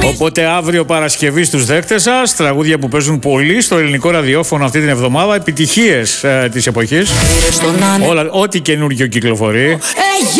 Οπότε αύριο Παρασκευή στους δέκτες σας, τραγούδια που παίζουν πολύ στο ελληνικό ραδιόφωνο αυτή την εβδομάδα, επιτυχίες της εποχής. Όλα, ό,τι καινούργιο κυκλοφορεί.